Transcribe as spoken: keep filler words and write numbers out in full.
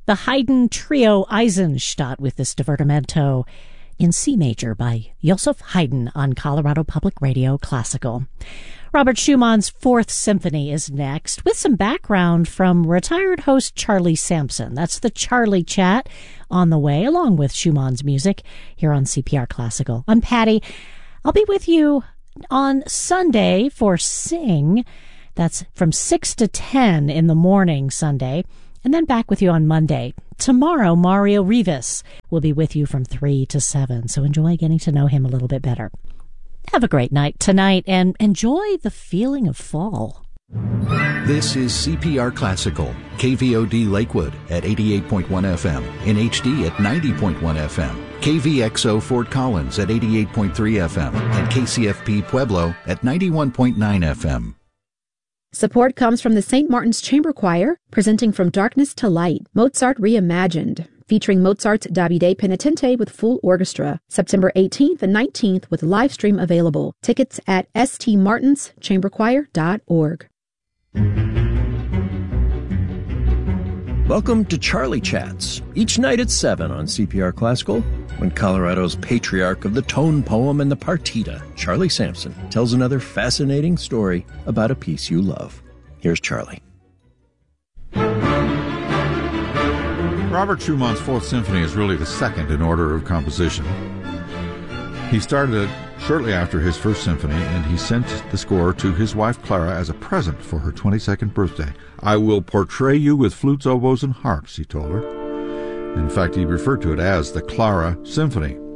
the Haydn Trio Eisenstadt with this divertimento in C major by Joseph Haydn on Colorado Public Radio Classical. Robert Schumann's Fourth Symphony is next, with some background from retired host Charlie Sampson. That's the Charlie Chat on the way, along with Schumann's music here on C P R Classical. I'm Patty. I'll be with you on Sunday for Sing. That's from six to ten in the morning Sunday, and then back with you on Monday. Tomorrow, Mario Rivas will be with you from three to seven, so enjoy getting to know him a little bit better. Have a great night tonight and enjoy the feeling of fall. This is C P R Classical, K V O D Lakewood at eighty-eight point one F M, in H D at ninety point one F M, K V X O Fort Collins at eighty-eight point three F M, and K C F P Pueblo at ninety-one point nine F M. Support comes from the Saint Martin's Chamber Choir, presenting From Darkness to Light, Mozart Reimagined, featuring Mozart's Davide Penitente with full orchestra, September eighteenth and nineteenth with live stream available. Tickets at s t martins chamber choir dot org. Welcome to Charlie Chats, each night at seven on C P R Classical, when Colorado's patriarch of the tone poem and the partita, Charlie Sampson, tells another fascinating story about a piece you love. Here's Charlie. Robert Schumann's Fourth Symphony is really the second in order of composition. He started it shortly after his first symphony, and he sent the score to his wife Clara as a present for her twenty-second birthday. "I will portray you with flutes, oboes, and harps," he told her. In fact, he referred to it as the Clara Symphony.